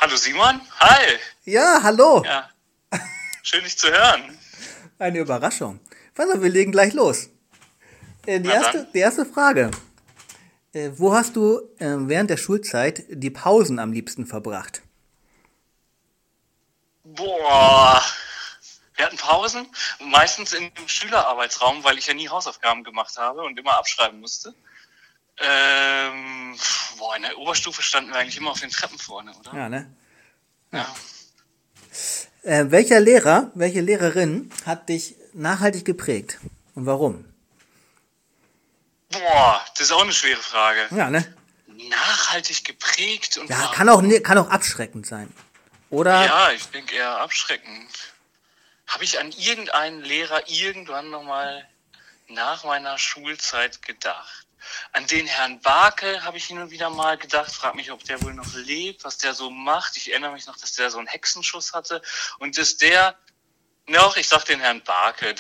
Hallo Simon, hi. Ja, hallo. Ja, schön dich zu hören. Eine Überraschung. Pass auf, wir legen gleich los. Die Na erste, dann. die erste Frage. Wo hast du während der Schulzeit die Pausen am liebsten verbracht? Boah, wir hatten Pausen, meistens im Schülerarbeitsraum, weil ich ja nie Hausaufgaben gemacht habe und immer abschreiben musste. In der Oberstufe standen wir eigentlich immer auf den Treppen vorne, oder? Ja, ne? Ja. Welcher Lehrer, welche Lehrerin hat dich nachhaltig geprägt? Und warum? Boah, das ist auch eine schwere Frage. Ja, ne? Nachhaltig geprägt und Ja, warum? kann auch abschreckend sein. Oder? Ja, ich denke eher abschreckend. Habe ich an irgendeinen Lehrer irgendwann nochmal nach meiner Schulzeit gedacht? An den Herrn Barke habe ich hin und wieder mal gedacht, frag mich, ob der wohl noch lebt, was der so macht. Ich erinnere mich noch, dass der so einen Hexenschuss hatte und dass ich sag den Herrn Barke,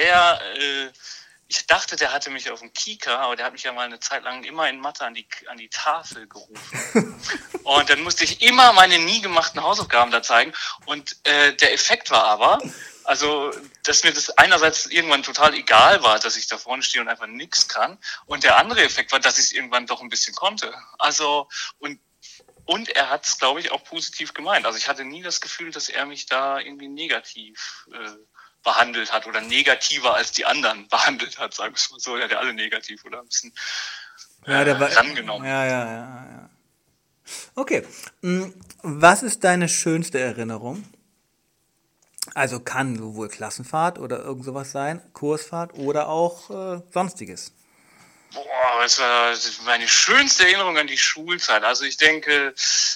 ich dachte, der hatte mich auf dem Kieker, aber der hat mich ja mal eine Zeit lang immer in Mathe an die Tafel gerufen. Und dann musste ich immer meine nie gemachten Hausaufgaben da zeigen. Und der Effekt war aber, also, dass mir das einerseits irgendwann total egal war, dass ich da vorne stehe und einfach nichts kann. Und der andere Effekt war, dass ich es irgendwann doch ein bisschen konnte. Also, und er hat es, glaube ich, auch positiv gemeint. Also ich hatte nie das Gefühl, dass er mich da irgendwie negativ behandelt hat oder negativer als die anderen behandelt hat, sagen wir es mal so. Er hat ja alle negativ oder ein bisschen Ja, der war. rangenommen. Ja. Okay. Was ist deine schönste Erinnerung? Also kann sowohl Klassenfahrt oder irgend sowas sein, Kursfahrt oder auch sonstiges. Boah, das war meine schönste Erinnerung an die Schulzeit. Also ich denke,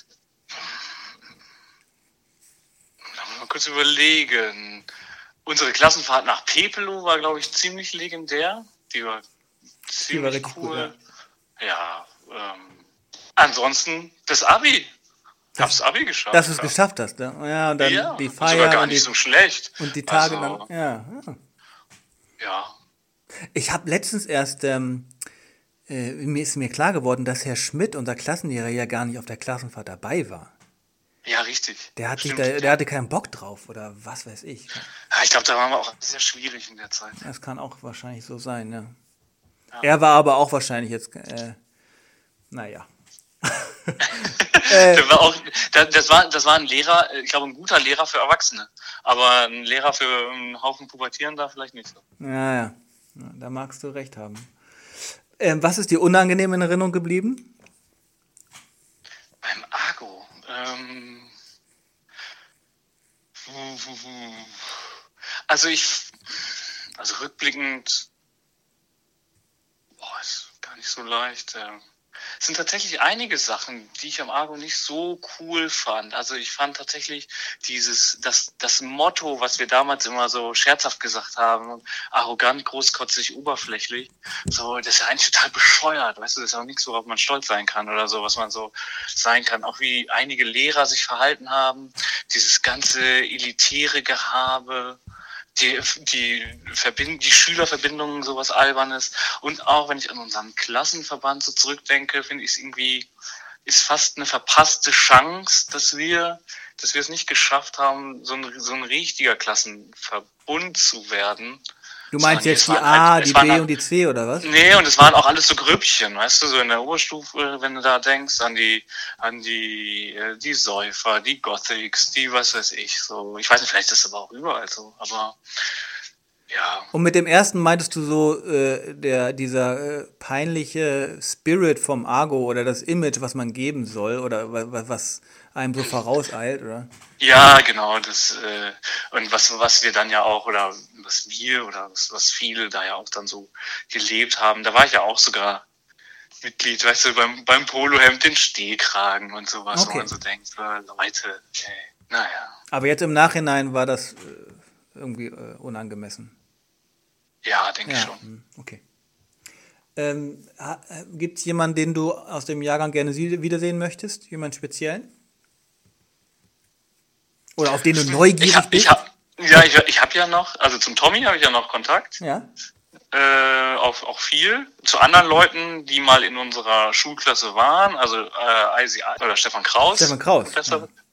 mal kurz überlegen. Unsere Klassenfahrt nach Pepelo war, glaube ich, ziemlich legendär. Die war Die war ziemlich richtig gut, ja. cool. Ja, ansonsten das Abi. Hab's Abi geschafft. Dass du es Ja. geschafft hast, ne? Ja, und dann Ja, die und sogar Feier gar und nicht so schlecht. die Tage dann. Also, Ja. ja. Ich habe letztens erst, mir klar geworden, dass Herr Schmidt, unser Klassenlehrer, ja gar nicht auf der Klassenfahrt dabei war. Ja, richtig. Der Stimmt. hatte keinen Bock drauf oder was weiß ich. Ja, ich glaube, da waren wir auch sehr schwierig in der Zeit. Das kann auch wahrscheinlich so sein, ne? Ja. Er war aber auch wahrscheinlich jetzt, naja. Das war ein Lehrer, ich glaube, ein guter Lehrer für Erwachsene. Aber ein Lehrer für einen Haufen Pubertierender vielleicht nicht so. Ja, da magst du recht haben. Was ist dir unangenehm in Erinnerung geblieben? Beim Argo. Also rückblickend, ist gar nicht so leicht. Es sind tatsächlich einige Sachen, die ich am Argo nicht so cool fand. Also ich fand tatsächlich das Motto, was wir damals immer so scherzhaft gesagt haben, arrogant, großkotzig, oberflächlich, so, das ist ja eigentlich total bescheuert, weißt du, das ist auch nichts, worauf man stolz sein kann oder so, was man so sein kann. Auch wie einige Lehrer sich verhalten haben, dieses ganze elitäre Gehabe, die Schülerverbindungen, sowas Albernes. Und auch wenn ich an unseren Klassenverband so zurückdenke, finde ich es irgendwie, ist fast eine verpasste Chance, dass wir es nicht geschafft haben, so ein richtiger Klassenverbund zu werden. Du meinst Sondern jetzt die A, die B und die C oder was? Nee, und es waren auch alles so Grüppchen, weißt du, so in der Oberstufe, wenn du da denkst, an die Säufer, die Gothics, die was weiß ich, so. Ich weiß nicht, vielleicht ist das aber auch überall so, aber ja. Und mit dem ersten meintest du so, dieser peinliche Spirit vom Argo oder das Image, was man geben soll oder was einem so vorauseilt, oder? Ja, genau, und was wir dann ja auch, oder was wir oder was viele da ja auch dann so gelebt haben, da war ich ja auch sogar Mitglied, weißt du, beim Polohemd, den Stehkragen und sowas, Okay. wo man so denkt, Leute, naja. Aber jetzt im Nachhinein war das irgendwie unangemessen. Ja, denke ich schon. Okay. Gibt es jemanden, den du aus dem Jahrgang gerne wiedersehen möchtest? Jemanden speziellen? Oder auf den du neugierig bist? Ich habe ja noch, also zum Tommy habe ich ja noch Kontakt. Ja. Auch viel. Zu anderen Leuten, die mal in unserer Schulklasse waren, also ICI oder Stefan Kraus. Stefan Kraus. Professor.